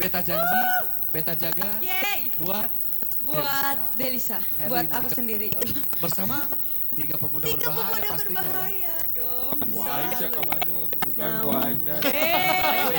Beta janji, beta jaga Yeay. buat Delisa, Herlina. buat aku sendiri. Bersama tiga pemuda Tiga berbahaya pemuda pastinya ya. berbahaya dong. Wah, Aisyah kamarnya bukan gua Aing dah.